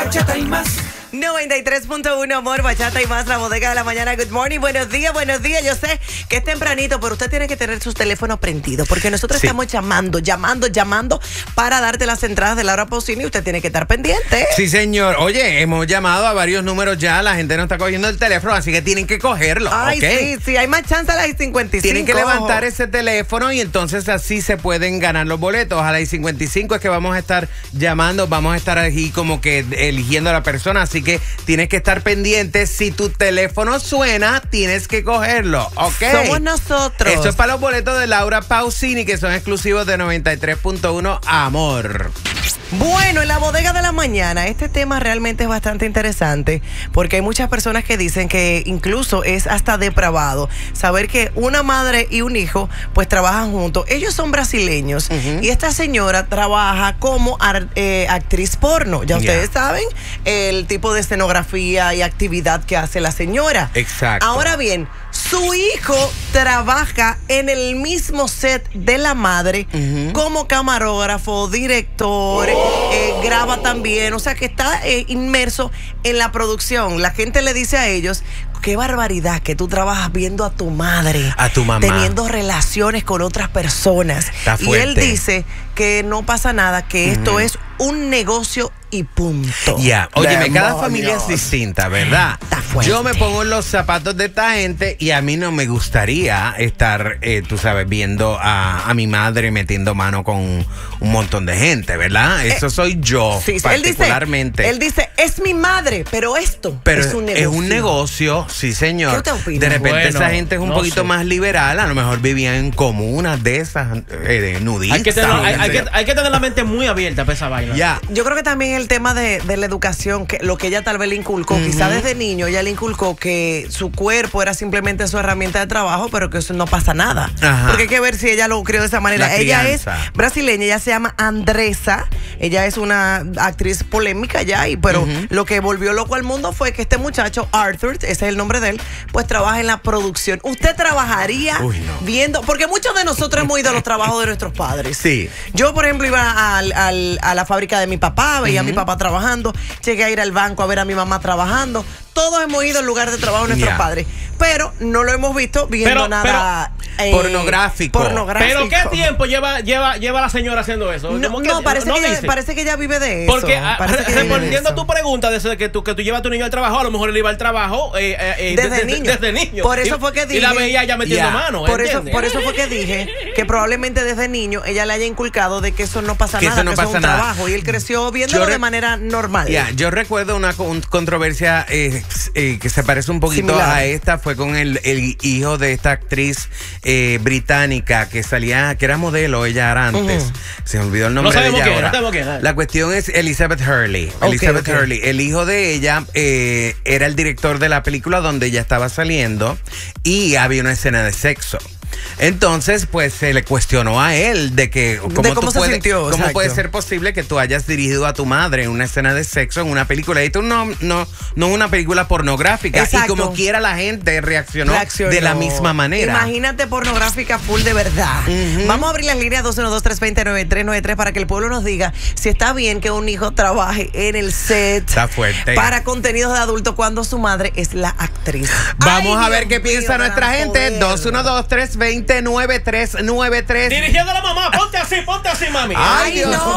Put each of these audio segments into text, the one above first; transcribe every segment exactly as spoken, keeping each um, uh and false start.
Bachata y más. noventa y tres punto uno, amor, bachata y más, la bodega de la mañana. Good morning, buenos días, buenos días. Yo sé que es tempranito, pero usted tiene que tener sus teléfonos prendidos, porque nosotros sí. estamos llamando, llamando, llamando para darte las entradas de Laura Pausini y usted tiene que estar pendiente. Sí, señor. Oye, hemos llamado a varios números ya, la gente no está cogiendo el teléfono, así que tienen que cogerlo. Ay, ¿okay? sí, sí, hay más chance a las cincuenta y cinco. Tienen que levantar ese teléfono y entonces así se pueden ganar los boletos. A las cincuenta y cinco es que vamos a estar llamando, vamos a estar aquí como que eligiendo a la persona, así que tienes que estar pendiente. Si tu teléfono suena, tienes que cogerlo, ¿ok? Somos nosotros. Esto es para los boletos de Laura Pausini, que son exclusivos de noventa y tres punto uno, amor. Bueno, en la bodega de la mañana, este tema realmente es bastante interesante porque hay muchas personas que dicen que incluso es hasta depravado saber que una madre y un hijo pues trabajan juntos. Ellos son brasileños uh-huh. y esta señora trabaja como ar, eh, actriz porno. Ya ustedes yeah. saben el tipo de escenografía y actividad que hace la señora. Exacto. Ahora bien, su hijo trabaja en el mismo set de la madre uh-huh. como camarógrafo, director, oh. eh, graba también, o sea que está eh, inmerso en la producción. La gente le dice a ellos, qué barbaridad que tú trabajas viendo a tu madre, a tu mamá, teniendo relaciones con otras personas. Está y él dice que no pasa nada, que uh-huh. esto es un negocio y punto. Ya, yeah. Óyeme, cada familia es distinta, ¿verdad? Yo me pongo en los zapatos de esta gente y a mí no me gustaría estar, eh, tú sabes, viendo a, a mi madre metiendo mano con un, un montón de gente, ¿verdad? Eso eh, soy yo, sí, particularmente. Él dice, él dice, es mi madre, pero esto pero es un negocio. Es un negocio, sí, señor. ¿Qué te opinas? De repente bueno, esa gente es un no poquito sé. más liberal, a lo mejor vivían en comunas de esas, eh, de nudistas. Hay que, tener, hay, hay, que, hay que tener la mente muy abierta para esa vaina. Ya. Yo creo que también el tema de, de la educación, que lo que ella tal vez le inculcó, uh-huh. quizás desde niño ella le inculcó que su cuerpo era simplemente su herramienta de trabajo, pero que eso no pasa nada. Ajá. Porque hay que ver si ella lo crió de esa manera. La ella crianza. Es brasileña, ella se llama Andressa, ella es una actriz polémica ya, y pero uh-huh. lo que volvió loco al mundo fue que este muchacho, Arthur, ese es el nombre de él, pues trabaja en la producción. ¿Usted trabajaría Uy, no. viendo? Porque muchos de nosotros hemos ido a los trabajos de nuestros padres. Sí. Yo, por ejemplo, iba al, al, a la fábrica de mi papá, veía uh-huh. a mi papá trabajando, llegué a ir al banco a ver a mi mamá trabajando. Todos hemos ido al lugar de trabajo de nuestros yeah. padres, pero no lo hemos visto viendo pero, nada pero, eh, pornográfico. pornográfico. ¿Pero qué tiempo lleva, lleva, lleva la señora haciendo eso? No, que, no, parece, no que ella, parece que ella vive de eso. Porque parece que respondiendo a tu pregunta, desde que tú, que tú llevas a tu niño al trabajo, a lo mejor él iba al trabajo eh, eh, desde, desde, niño. desde niño. Por eso y, fue que dije. Y la veía ya metiendo yeah. mano. Por eso, por eso fue que dije que probablemente desde niño ella le haya inculcado de que eso no pasa que nada, eso no que pasa eso es un nada. trabajo. Y él creció viéndolo de manera normal. Yeah, yo recuerdo una un, controversia eh, eh, que se parece un poquito Similar. a esta, fue con el, el hijo de esta actriz eh, británica que salía, que era modelo, ella era antes. Uh-huh. Se me olvidó el nombre no de ella qué, ahora. No qué, La cuestión es Elizabeth Hurley. Okay, Elizabeth okay. Hurley. El hijo de ella eh, era el director de la película donde ella estaba saliendo y había una escena de sexo. Entonces, pues se le cuestionó a él de que cómo, de cómo tú se puedes, sintió, cómo puede ser posible que tú hayas dirigido a tu madre en una escena de sexo en una película. Y tú no, no, no una película pornográfica. Exacto. Y como quiera la gente reaccionó, reaccionó de la misma manera. Imagínate pornográfica full de verdad. Uh-huh. Vamos a abrir las líneas dos uno dos, tres dos cero, nueve tres nueve tres para que el pueblo nos diga si está bien que un hijo trabaje en el set. Está fuerte. Para contenidos de adulto cuando su madre es la actriz. Vamos Ay, a ver Dios qué piensa mío, nuestra gente. poder. dos uno dos, tres dos cero, nueve tres nueve tres. Dirigiendo a la mamá. Ponte así, ponte así, mami. Ay, Ay Dios no.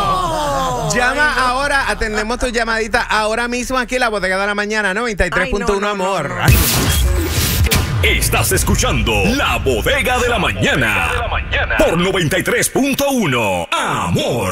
mío. Llama Ay, no. ahora, atendemos tu llamadita ahora mismo aquí en la bodega de la mañana, noventa y tres punto uno, no, no, amor. no, no. Ay. Estás escuchando La Bodega de la Mañana por noventa y tres punto uno, amor.